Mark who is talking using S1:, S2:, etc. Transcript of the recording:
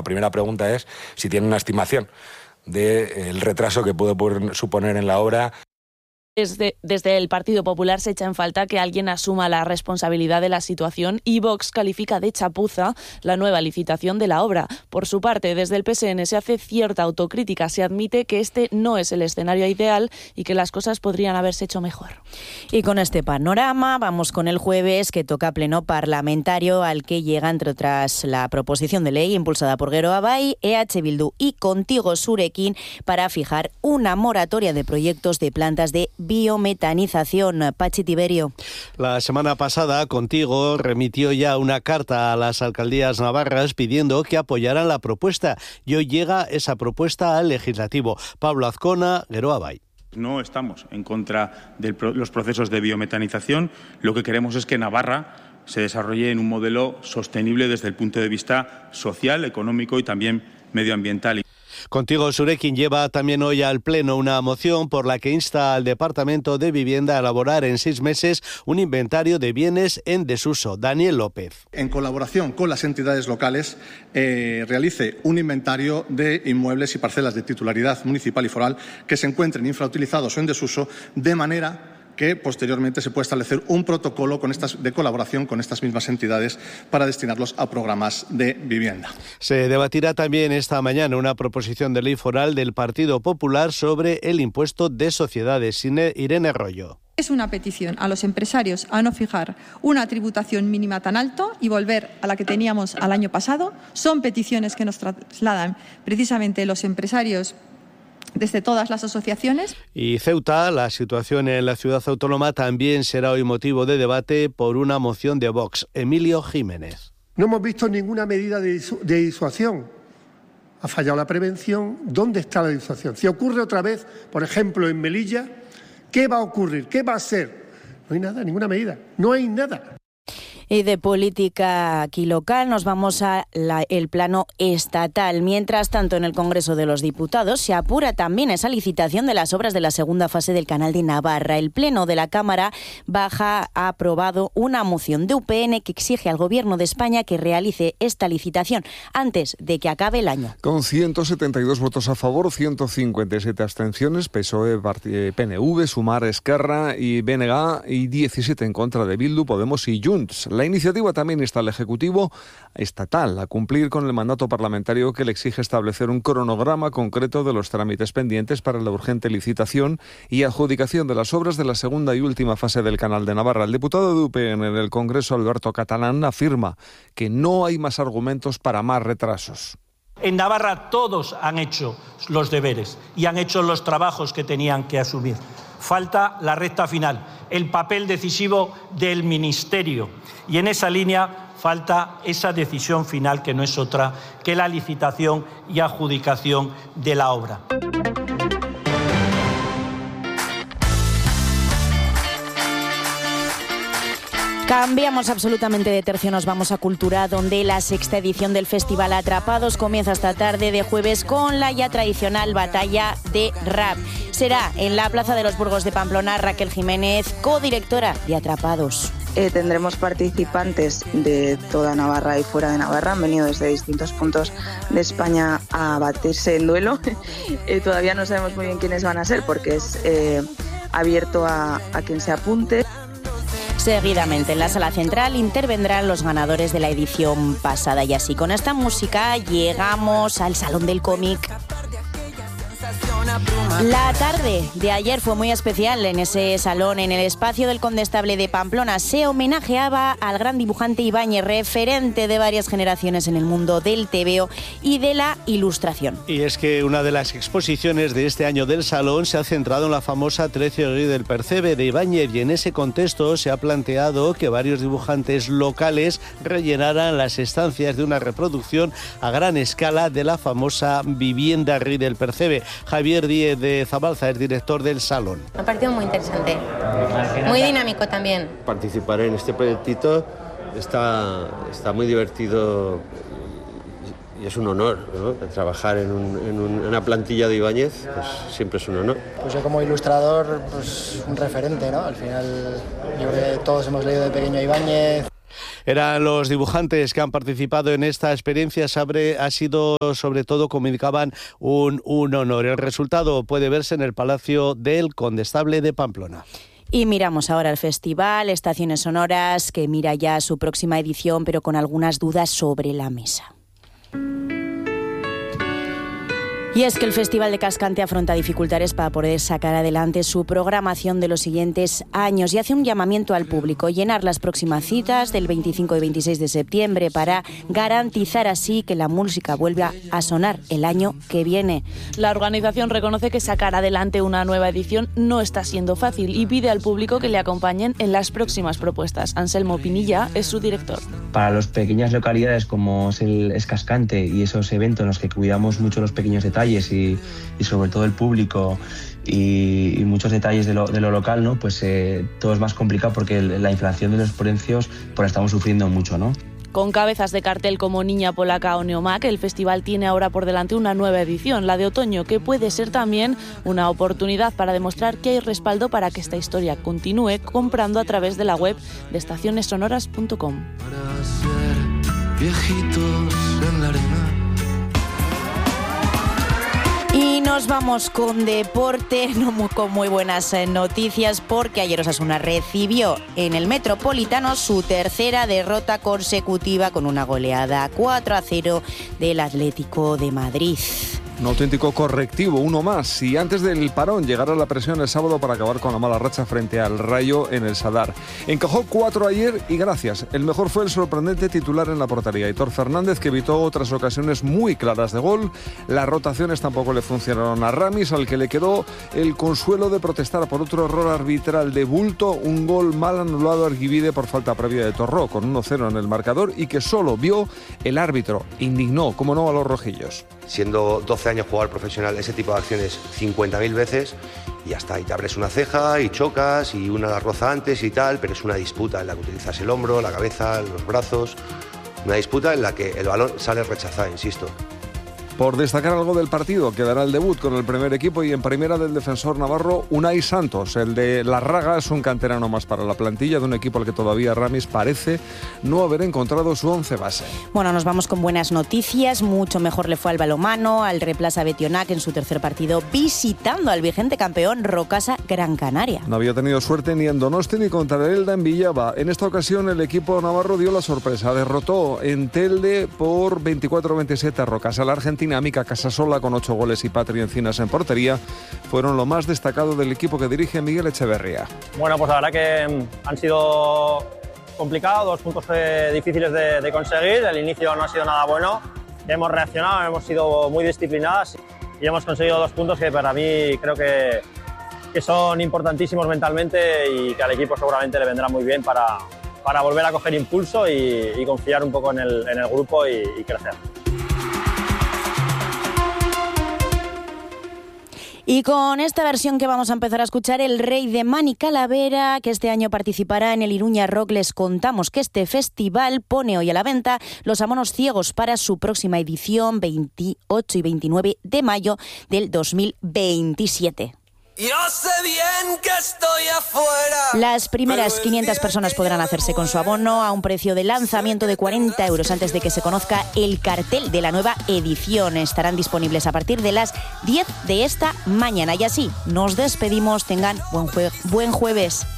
S1: primera pregunta es si tiene una estimación del retraso que puede suponer en la obra.
S2: Desde el Partido Popular se echa en falta que alguien asuma la responsabilidad de la situación y Vox califica de chapuza la nueva licitación de la obra. Por su parte, desde el PSN se hace cierta autocrítica, se admite que este no es el escenario ideal y que las cosas podrían haberse hecho mejor.
S3: Y con este panorama vamos con el jueves, que toca pleno parlamentario, al que llega, entre otras, la proposición de ley impulsada por Geroa Bai, EH Bildu y Contigo Zurekin para fijar una moratoria de proyectos de plantas de biometanización. Pachi Tiberio.
S4: La semana pasada, Contigo remitió ya una carta a las alcaldías navarras pidiendo que apoyaran la propuesta y hoy llega esa propuesta al legislativo. Pablo Azcona, Geroa Bai.
S5: No estamos en contra de los procesos de biometanización. Lo que queremos es que Navarra se desarrolle en un modelo sostenible desde el punto de vista social, económico y también medioambiental.
S4: Contigo Zurekin lleva también hoy al Pleno una moción por la que insta al Departamento de Vivienda a elaborar en 6 meses un inventario de bienes en desuso. Daniel López.
S6: En colaboración con las entidades locales, realice un inventario de inmuebles y parcelas de titularidad municipal y foral que se encuentren infrautilizados o en desuso, de manera que posteriormente se puede establecer un protocolo de colaboración con estas mismas entidades para destinarlos a programas de vivienda.
S4: Se debatirá también esta mañana una proposición de ley foral del Partido Popular sobre el impuesto de sociedades. Irene Rollo.
S7: Es una petición a los empresarios a no fijar una tributación mínima tan alto y volver a la que teníamos al año pasado. Son peticiones que nos trasladan precisamente los empresarios desde todas las asociaciones.
S4: Y Ceuta, la situación en la ciudad autónoma también será hoy motivo de debate por una moción de Vox. Emilio Jiménez.
S8: No hemos visto ninguna medida de disuasión. Ha fallado la prevención. ¿Dónde está la disuasión? Si ocurre otra vez, por ejemplo, en Melilla, ¿qué va a ocurrir? ¿Qué va a ser? No hay nada, ninguna medida. No hay nada.
S3: Y de política aquí local nos vamos el plano estatal. Mientras tanto, en el Congreso de los Diputados se apura también esa licitación de las obras de la segunda fase del Canal de Navarra. El Pleno de la Cámara Baja ha aprobado una moción de UPN que exige al Gobierno de España que realice esta licitación antes de que acabe el año.
S9: Con 172 votos a favor, 157 abstenciones, PSOE, PNV, Sumar, Esquerra y BNG, y 17 en contra de Bildu, Podemos y Junts. La iniciativa también está al Ejecutivo estatal a cumplir con el mandato parlamentario que le exige establecer un cronograma concreto de los trámites pendientes para la urgente licitación y adjudicación de las obras de la segunda y última fase del Canal de Navarra. El diputado de UPN en el Congreso, Alberto Catalán, afirma que no hay más argumentos para más retrasos.
S10: En Navarra todos han hecho los deberes y han hecho los trabajos que tenían que asumir. Falta la recta final, el papel decisivo del Ministerio. Y en esa línea falta esa decisión final que no es otra que la licitación y adjudicación de la obra.
S3: Cambiamos absolutamente de tercio, nos vamos a Cultura, donde la 6ª edición del Festival Atrapados comienza esta tarde de jueves con la ya tradicional batalla de rap. Será en la Plaza de los Burgos de Pamplona. Raquel Jiménez, codirectora de Atrapados.
S11: Tendremos participantes de toda Navarra y fuera de Navarra. Han venido desde distintos puntos de España a batirse en duelo. Todavía no sabemos muy bien quiénes van a ser porque es abierto a quien se apunte.
S3: Seguidamente en la sala central intervendrán los ganadores de la edición pasada. Y así con esta música llegamos al Salón del Cómic. La tarde de ayer fue muy especial en ese salón, en el espacio del Condestable de Pamplona. Se homenajeaba al gran dibujante Ibáñez, referente de varias generaciones en el mundo del tebeo y de la ilustración.
S4: Y es que una de las exposiciones de este año del salón se ha centrado en la famosa Treceguí del Percebe de Ibáñez, y en ese contexto se ha planteado que varios dibujantes locales rellenaran las estancias de una reproducción a gran escala de la famosa vivienda Rí del Percebe. Javier Díez de Zabalza es director del salón.
S12: Me ha parecido muy interesante, muy dinámico también.
S13: Participar en este proyectito está muy divertido y es un honor, ¿no? Trabajar en una plantilla de Ibáñez, pues siempre es un honor.
S14: Pues yo como ilustrador, pues un referente, ¿no? Al final yo creo que todos hemos leído de pequeño a Ibáñez.
S4: Eran los dibujantes que han participado en esta experiencia. Ha sido, sobre todo, como indicaban, un honor. El resultado puede verse en el Palacio del Condestable de Pamplona.
S3: Y miramos ahora el festival Estaciones Sonoras, que mira ya su próxima edición, pero con algunas dudas sobre la mesa. Y es que el Festival de Cascante afronta dificultades para poder sacar adelante su programación de los siguientes años y hace un llamamiento al público, llenar las próximas citas del 25 y 26 de septiembre para garantizar así que la música vuelva a sonar el año que viene.
S2: La organización reconoce que sacar adelante una nueva edición no está siendo fácil y pide al público que le acompañen en las próximas propuestas. Anselmo Pinilla es su director.
S14: Para las pequeñas localidades como es Cascante y esos eventos en los que cuidamos mucho los pequeños detalles y sobre todo el público y muchos detalles de lo local, ¿no? Pues todo es más complicado porque la inflación de los precios pues la estamos sufriendo mucho, ¿no?
S2: Con cabezas de cartel como Niña Polaca o Neomac, el festival tiene ahora por delante una nueva edición, la de otoño, que puede ser también una oportunidad para demostrar que hay respaldo para que esta historia continúe comprando a través de la web de estacionessonoras.com.
S15: Para ser viejitos en la arena.
S3: Y nos vamos con deporte, con muy buenas noticias, porque ayer Osasuna recibió en el Metropolitano su tercera derrota consecutiva con una goleada 4-0 del Atlético de Madrid.
S9: Un auténtico correctivo, uno más. Y antes del parón llegará la presión el sábado para acabar con la mala racha frente al Rayo en el Sadar. Encajó 4 ayer y gracias. El mejor fue el sorprendente titular en la portería, Aitor Fernández, que evitó otras ocasiones muy claras de gol. Las rotaciones tampoco le funcionaron a Ramis, al que le quedó el consuelo de protestar por otro error arbitral de bulto, un gol mal anulado a Arguibide por falta previa de Torró, con 1-0 en el marcador y que solo vio el árbitro. Indignó, como no, a los rojillos.
S16: Siendo 12 años jugador profesional, ese tipo de acciones 50.000 veces y ya está, y te abres una ceja y chocas y una la roza antes y tal, pero es una disputa en la que utilizas el hombro, la cabeza, los brazos, una disputa en la que el balón sale rechazado, insisto.
S9: Por destacar algo del partido, quedará el debut con el primer equipo y en primera del defensor navarro Unai Santos. El de Larraga es un canterano más para la plantilla de un equipo al que todavía Ramis parece no haber encontrado su 11 base.
S3: Bueno, nos vamos con buenas noticias. Mucho mejor le fue al balonmano, al Replaza Betionac en su tercer partido, visitando al vigente campeón Rocasa Gran Canaria.
S9: No había tenido suerte ni en Donosti ni contra el Elda en Villaba. En esta ocasión el equipo navarro dio la sorpresa. Derrotó en Telde por 24-27 a Rocasa. La Argentina Mica Casasola con 8 goles y Patri Encinas en portería fueron lo más destacado del equipo que dirige Miguel Echeverría.
S17: Bueno, pues la verdad que han sido complicados, 2 puntos difíciles de conseguir. El inicio no ha sido nada bueno. Hemos reaccionado, hemos sido muy disciplinadas y hemos conseguido 2 puntos que para mí creo que son importantísimos mentalmente y que al equipo seguramente le vendrá muy bien para volver a coger impulso y confiar un poco en el grupo y crecer.
S3: Y con esta versión que vamos a empezar a escuchar, el Rey de Mani Calavera, que este año participará en el Iruña Rock, les contamos que este festival pone hoy a la venta los abonos ciegos para su próxima edición 28 y 29 de mayo del 2027.
S15: Yo sé bien que estoy afuera.
S3: Las primeras 500 personas podrán hacerse con su abono a un precio de lanzamiento de 40 euros antes de que se conozca el cartel de la nueva edición. Estarán disponibles a partir de las 10 de esta mañana. Y así nos despedimos. Tengan buen jueves.